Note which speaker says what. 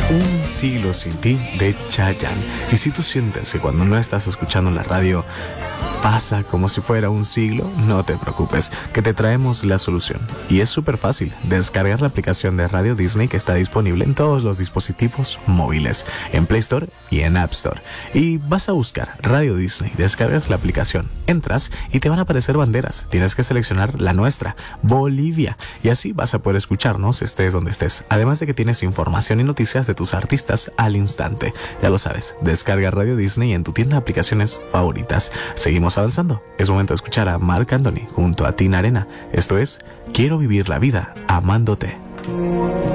Speaker 1: Un siglo sin ti de Chayanne. Y si tú sientes que cuando no estás escuchando la radio pasa como si fuera un siglo, no te preocupes, que te traemos la solución. Y es súper fácil, descargar la aplicación de Radio Disney que está disponible en todos los dispositivos móviles, en Play Store y en App Store. Y vas a buscar Radio Disney, descargas la aplicación, entras y te van a aparecer banderas. Tienes que seleccionar la nuestra, Bolivia, y así vas a poder escucharnos estés donde estés. Además de que tienes información y noticias de tus artistas al instante. Ya lo sabes, descarga Radio Disney en tu tienda de aplicaciones favoritas. Seguimos avanzando. Es momento de escuchar a Marc Anthony junto a Tina Arena. Esto es Quiero vivir la vida amándote.